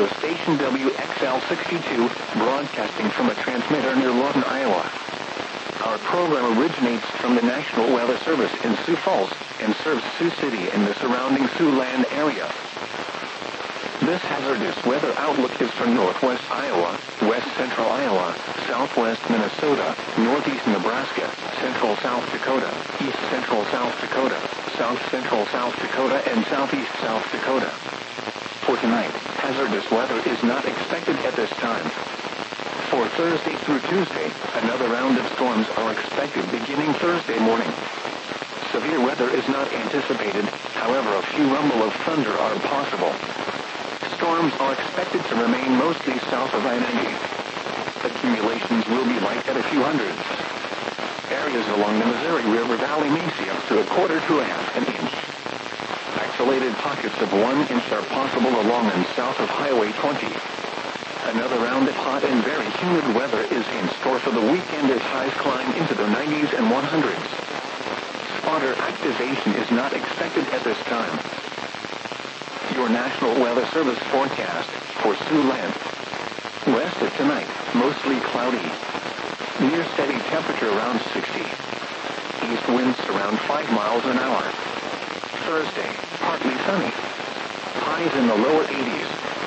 radio station WXL62, broadcasting from a transmitter near Lawton, Iowa. Our program originates from the National Weather Service in Sioux Falls and serves Sioux City and the surrounding Siouxland area. This hazardous weather outlook is for northwest Iowa, west central Iowa, southwest Minnesota, northeast Nebraska, central South Dakota, east central South Dakota, south central South Dakota, and southeast South Dakota. For tonight, hazardous weather is not expected at this time. For Thursday through Tuesday, another round of storms are expected beginning Thursday morning. Severe weather is not anticipated, however a few rumble of thunder are possible. Storms are expected to remain mostly south of I-90. Accumulations will be light at a few hundreds. Areas along the Missouri River Valley may see up to a quarter to a half an inch. Isolated pockets of 1 inch are possible along and south of Highway 20. Another round of hot and very humid weather is in store for the weekend as highs climb into the 90s and 100s. Spotter activation is not expected at this time. Your National Weather Service forecast for Siouxland. West of tonight, mostly cloudy. Near steady temperature around 60. East winds around 5 miles an hour. Thursday, partly sunny. Highs in the lower 80s.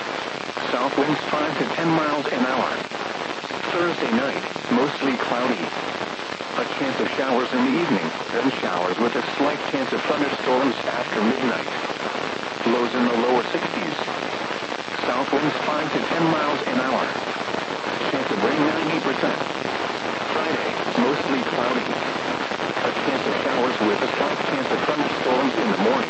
South winds 5 to 10 miles an hour. Thursday night, mostly cloudy. A chance of showers in the evening, then showers with a slight chance of thunderstorms after midnight. Lows in the lower 60s. South winds 5 to 10 miles an hour. Chance of rain 90%. Friday, mostly cloudy. A chance of showers with a slight chance of thunderstorms in the morning.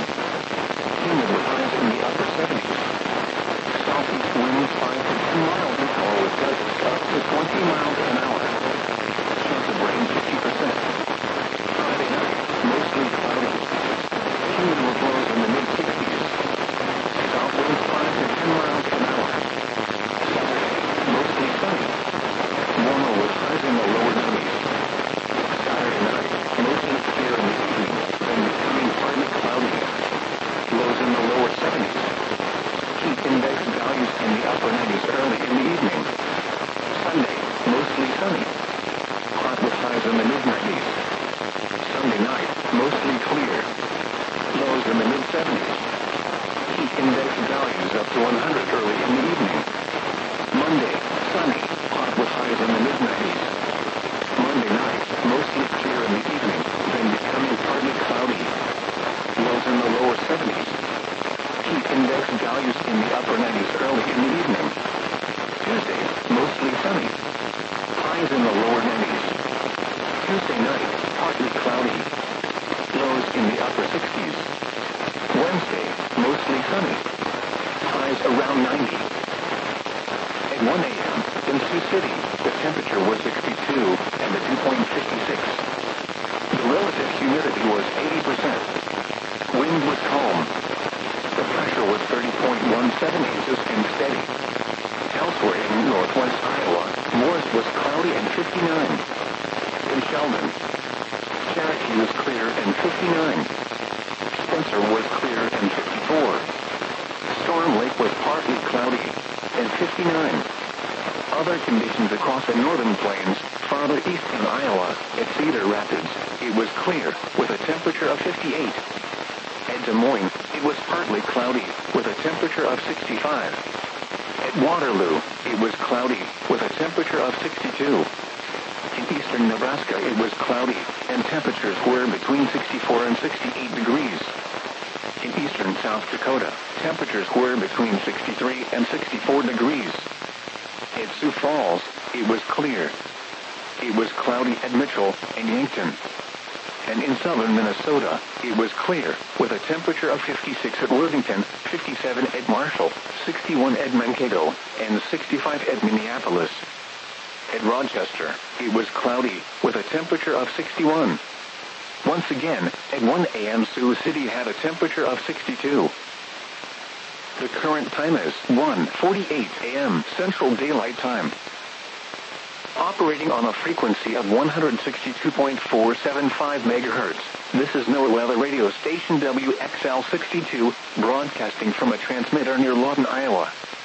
Humid with highs in the upper 70s. Southeast winds 5 to 10 miles an hour with gusts up to 20 miles an hour. Chance of rain 50%. Friday night, mostly cloudy. Humid with lows in the mid-60s. South winds 5 to 10 miles an hour. Saturday, mostly sunny. Warmer with highs in the lower 90s. Saturday night, mostly clear in the evening, then becoming partly cloudy. Lows in the lower 70s. Heat index values in the upper 90s early in the evening. Sunday, mostly sunny. Hot with highs in the mid-90s. Sunday night, mostly clear. Lows in the mid-70s. Heat index values up to 100 early in the evening. Monday, sunny, hot with highs in the mid-90s. Monday night, mostly clear in the evening, then becoming partly cloudy. Lows in the lower 70s. Heat index values in the upper 90s early in the evening. Tuesday, mostly sunny. Highs in the lower 90s. Tuesday night, partly cloudy. Lows in the upper 60s. Wednesday, mostly sunny. Highs around 90. At 1 a.m. in Sioux City, the temperature was 62 and the dew point 56. The relative humidity was 80%. Wind was calm. The pressure was 30.17 inches and steady. Elsewhere in northwest Iowa, Morris was cloudy and 59. In Sheldon, Cherokee was clear and 59. Spencer was clear and 54. Storm Lake was partly cloudy and 59. Other conditions across the northern plains, farther east in Iowa, at Cedar Rapids, it was clear with a temperature of 58. At Des Moines, it was partly cloudy with a temperature of 65. At Waterloo, it was cloudy with a temperature of 62. In eastern Nebraska, it was cloudy, and temperatures were between 64 and 68 degrees. In eastern South Dakota, temperatures were between 63 and 64 degrees. At Sioux Falls, it was clear. It was cloudy at Mitchell and Yankton. And in southern Minnesota, it was clear, with a temperature of 56 at Worthington, 57 at Marshall, 61 at Mankato, and 65 at Minneapolis. At Rochester, it was cloudy, with a temperature of 61. Once again, at 1 a.m. Sioux City had a temperature of 62. The current time is 1:48 a.m. Central Daylight Time. Operating on a frequency of 162.475 megahertz. This is NOAA Weather Radio Station WXL62, broadcasting from a transmitter near Lawton, Iowa.